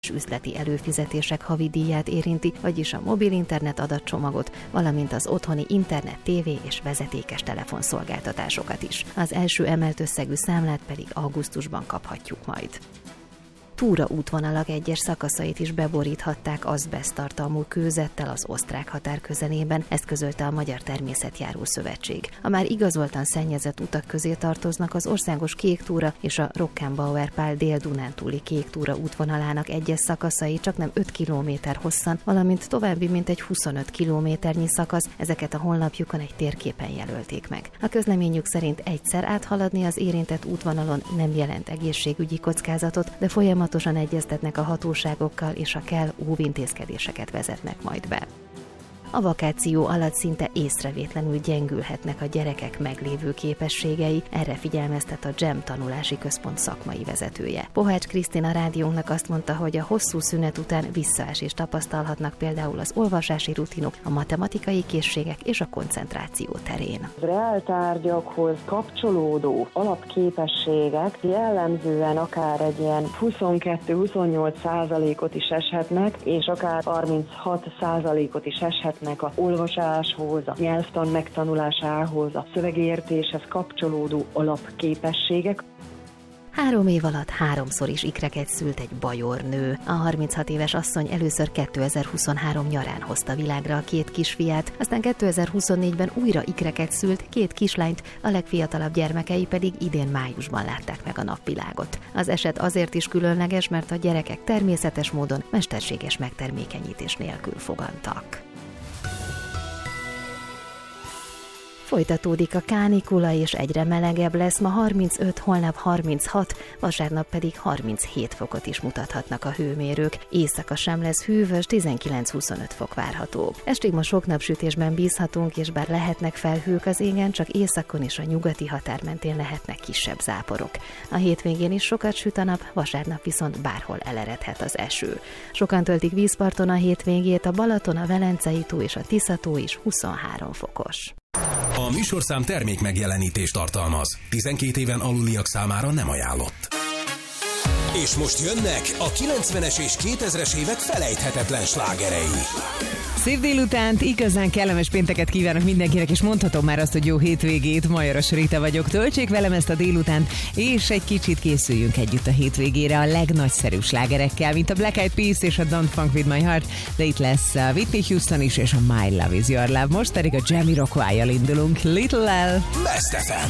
üzleti előfizetések havidíját érinti, vagyis a mobil internet adatcsomagot, valamint az otthoni internet, tévé és vezetékes telefonszolgáltatásokat is. Az első emelt összegű számlát pedig augusztusban kaphatjuk majd. Túra útvonalak egyes szakaszait is beboríthatták azbeszttartalmú kőzettel az osztrák határ közelében, ezt közölte a Magyar Természetjáró Szövetség. A már igazoltan szennyezett utak közé tartoznak az országos Kéktúra és a Rockenbauer Pál Dél-Dunántúli Kéktúra útvonalának egyes szakaszai csaknem 5 km hosszan, valamint további mintegy 25 kilométernyi szakasz, ezeket a honlapjukon egy térképen jelölték meg. A közleményük szerint egyszer áthaladni az érintett útvonalon nem jelent egészségügyi kockázatot, de folyamatosan egyeztetnek a hatóságokkal, és ha kell, óvintézkedéseket vezetnek majd be. A vakáció alatt szinte észrevétlenül gyengülhetnek a gyerekek meglévő képességei, erre figyelmeztet a GEM tanulási központ szakmai vezetője. Pohács Krisztina rádiónknak azt mondta, hogy a hosszú szünet után visszaesést tapasztalhatnak például az olvasási rutinok, a matematikai készségek és a koncentráció terén. Reáltárgyakhoz kapcsolódó alapképességek jellemzően akár egy ilyen 22-28%-ot is eshetnek, és akár 36%-ot is eshetnek a olvasáshoz, a nyelvtan megtanulásához, a szövegértéshez kapcsolódó alapképességek. 3 év alatt 3-szor is ikreket szült egy bajor nő. A 36 éves asszony először 2023 nyarán hozta világra a 2 kisfiát, aztán 2024-ben újra ikreket szült, 2 kislányt, a legfiatalabb gyermekei pedig idén májusban látták meg a napvilágot. Az eset azért is különleges, mert a gyerekek természetes módon mesterséges megtermékenyítés nélkül fogantak. Folytatódik a kánikula, és egyre melegebb lesz, ma 35, holnap 36, vasárnap pedig 37 fokot is mutathatnak a hőmérők. Éjszaka sem lesz hűvös, 19-25 fok várható. Estig ma sok napsütésben bízhatunk, és bár lehetnek felhők az égen, csak északon és a nyugati határ mentén lehetnek kisebb záporok. A hétvégén is sokat süt a nap, vasárnap viszont bárhol eleredhet az eső. Sokan töltik vízparton a hétvégét, a Balaton, a Velencei tó és a Tisza-tó is 23 fokos. A műsorszám termékmegjelenítést tartalmaz. 12 éven aluliak számára nem ajánlott. És most jönnek a 90-es és 2000-es évek felejthetetlen slágerei. Szép délutánt, igazán kellemes pénteket kívánok mindenkinek, és mondhatom már azt, hogy jó hétvégét. Majoros Rita vagyok, töltsék velem ezt a délutánt, és egy kicsit készüljünk együtt a hétvégére a legnagyszerűbb slágerekkel, mint a Black Eyed Peas és a Don't Funk With My Heart, de itt lesz a Whitney Houston is, és a My Love Is Your Love. Most pedig a Jamiroquai-jal indulunk, Little L. Best FM.